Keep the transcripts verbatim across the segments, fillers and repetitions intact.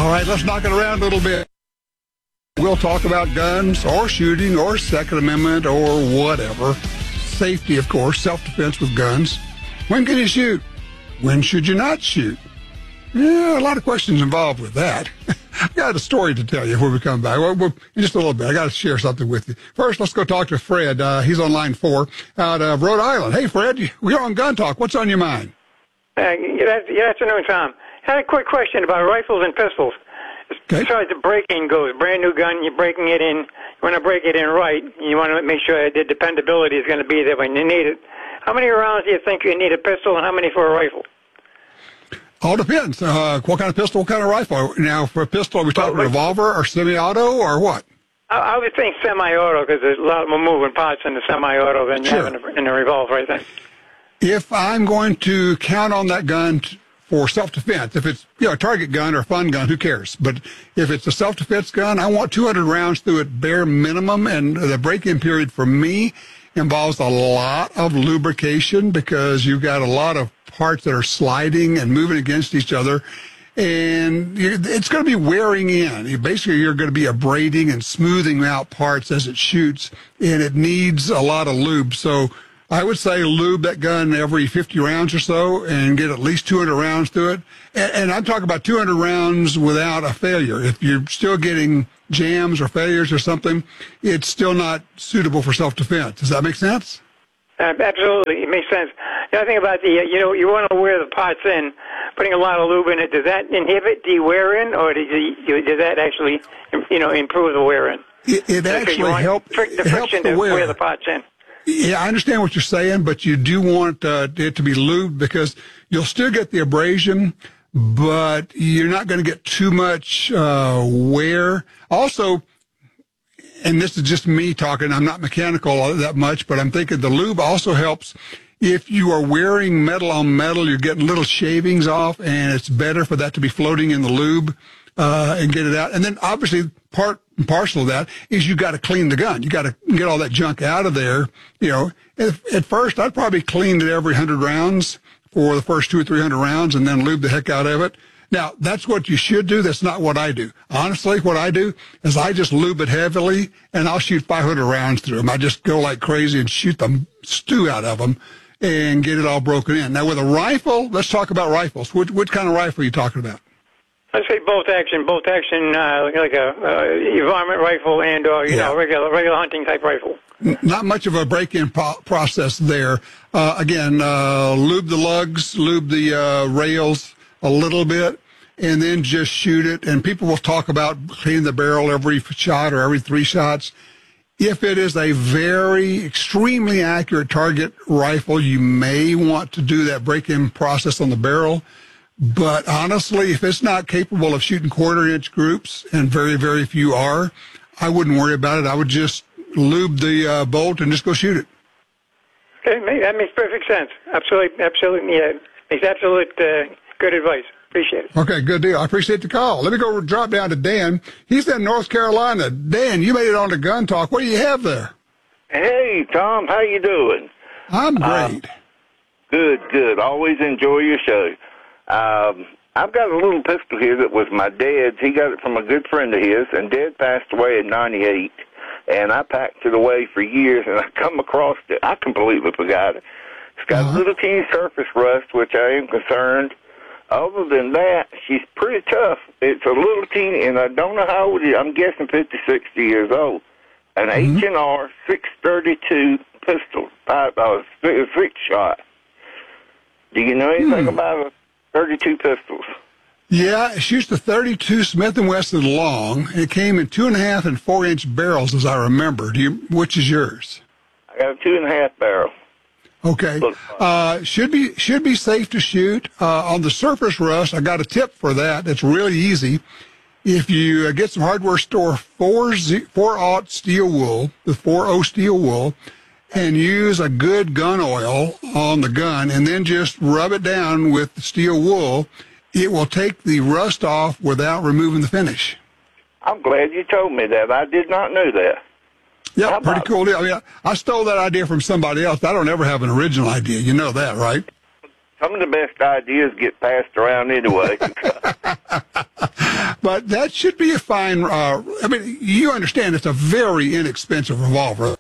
All right, let's knock it around a little bit. We'll talk about guns or shooting or Second Amendment or whatever. Safety, of course, self-defense with guns. When can you shoot? When should you not shoot? Yeah, a lot of questions involved with that. I've got a story to tell you when we come back. Well, we'll, in just a little bit, I got to share something with you. First, let's go talk to Fred. Uh, he's on line four out of Rhode Island. Hey, Fred, we're on Gun Talk. What's on your mind? Uh, good afternoon, Tom. I had a quick question about rifles and pistols. Okay. As far as the breaking goes, brand new gun, you're breaking it in. You want to break it in right. You want to make sure the dependability is going to be there when you need it. How many rounds do you think you need a pistol, and how many for a rifle? All depends. Uh, what kind of pistol, what kind of rifle? Now, for a pistol, are we talking well, revolver or semi-auto or what? I, I would think semi-auto because there's a lot more moving parts in the semi-auto than you Sure. have in a, in a revolver, I think. If I'm going to count on that gun t- for self-defense, if it's you know a target gun or a fun gun, who cares? But if it's a self-defense gun, I want two hundred rounds through it bare minimum, and the break-in period for me involves a lot of lubrication because you've got a lot of parts that are sliding and moving against each other, and it's going to be wearing in. You basically, you're going to be abrading and smoothing out parts as it shoots, and it needs a lot of lube. So I would say lube that gun every fifty rounds or so and get at least two hundred rounds through it. And, and I'm talking about two hundred rounds without a failure. If you're still getting jams or failures or something, it's still not suitable for self-defense. Does that make sense? Uh, absolutely, it makes sense. The other thing about the, uh, you know, you want to wear the parts in, putting a lot of lube in it, does that inhibit the wear in, or does, it, does that actually, you know, improve the wear in? It, it actually helps the it helps friction the to wear. wear the parts in. Yeah, I understand what you're saying, but you do want uh, it to be lubed because you'll still get the abrasion, but you're not going to get too much uh, wear. Also, and this is just me talking, I'm not mechanical that much, but I'm thinking the lube also helps if you are wearing metal on metal, you're getting little shavings off, and it's better for that to be floating in the lube uh, and get it out. And then obviously part and parcel of that is you got to clean the gun. You got to get all that junk out of there. You know, if, at first I'd probably clean it every hundred rounds for the first two or three hundred rounds and then lube the heck out of it. Now, that's what you should do. That's not what I do. Honestly, what I do is I just lube it heavily, and I'll shoot five hundred rounds through them. I just go like crazy and shoot the stew out of them and get it all broken in. Now, with a rifle, let's talk about rifles. Which, which kind of rifle are you talking about? I'd say bolt action, bolt action, uh, like a uh, varmint rifle and or you Yeah. know regular regular hunting type rifle. Not much of a break-in pro- process there. Uh, again, uh, lube the lugs, lube the uh, rails a little bit, and then just shoot it. And people will talk about cleaning the barrel every shot or every three shots. If it is a very extremely accurate target rifle, you may want to do that break-in process on the barrel. But honestly, if it's not capable of shooting quarter-inch groups, and very, very few are, I wouldn't worry about it. I would just lube the uh, bolt and just go shoot it. Okay, that makes perfect sense. Absolutely, absolutely, yeah, makes absolute uh, good advice. Appreciate it. Okay, good deal. I appreciate the call. Let me go drop down to Dan. He's in North Carolina. Dan, you made it on to Gun Talk. What do you have there? Hey, Tom, how you doing? I'm great. Um, good, good. Always enjoy your show. Um, I've got a little pistol here that was my dad's. He got it from a good friend of his, and Dad passed away in ninety-eight, and I packed it away for years, and I come across it. I completely forgot it. It's got Uh-huh. a little teeny surface rust, which I am concerned. Other than that, she's pretty tough. It's a little teeny, and I don't know how old it is. I'm guessing fifty, sixty years old. An Mhm. H and R six thirty-two pistol, five, uh, six, six shot. Do you know anything Hmm. about a thirty-two pistols? Yeah, it shoots the thirty-two Smith and Wesson long. It came in two and a half and four inch barrels, as I remember. Do you? Which is yours? I got a two and a half barrel. Okay. Uh, should be should be safe to shoot. Uh, on the surface rust, I got a tip for that. It's really easy. If you uh, get some hardware store four Z, four aught steel wool, the four O steel wool, and use a good gun oil on the gun, and then just rub it down with the steel wool, it will take the rust off without removing the finish. I'm glad you told me that. I did not know that. Yeah, How pretty about- cool deal. I mean, I stole that idea from somebody else. I don't ever have an original idea. You know that, right? Some of the best ideas get passed around anyway. But but that should be a fine. Uh, I mean, you understand it's a very inexpensive revolver.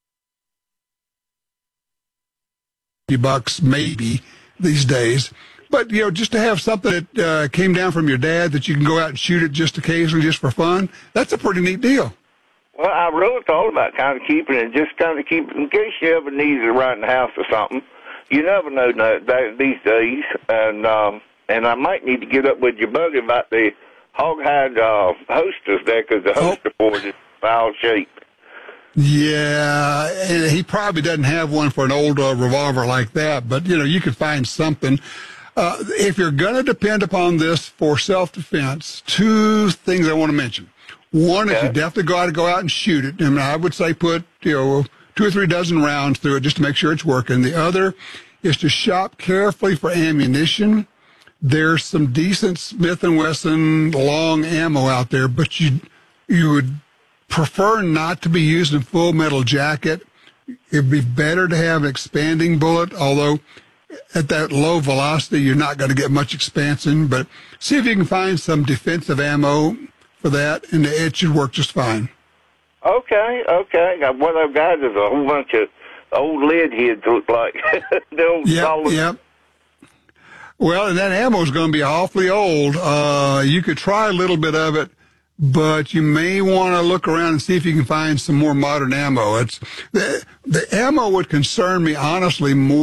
fifty bucks maybe these days. But, you know, just to have something that uh, came down from your dad that you can go out and shoot it just occasionally just for fun, that's a pretty neat deal. Well, I really thought about kind of keeping it, just kind of keep it in case you ever need it around the house or something. You never know no, that, these days. And um, and I might need to get up with your buddy about the hog-hide uh, holsters there, because the holster oh. board is foul shape. Yeah, and he probably doesn't have one for an old uh, revolver like that, but, you know, you could find something. Uh, if you're going to depend upon this for self-defense, two things I want to mention. One is okay. you definitely got to go out and shoot it. And I would say put, you know, two or three dozen rounds through it just to make sure it's working. The other is to shop carefully for ammunition. There's some decent Smith and Wesson long ammo out there, but you you would prefer not to be using a full metal jacket. It'd be better to have an expanding bullet, although at that low velocity, you're not going to get much expansion. But see if you can find some defensive ammo for that, and it should work just fine. Okay, okay. Now, what I've got is a whole bunch of old lead heads, look like. Yep, yep. Well, and that ammo is going to be awfully old. Uh, you could try a little bit of it, but you may want to look around and see if you can find some more modern ammo. It's the, the ammo would concern me, honestly, more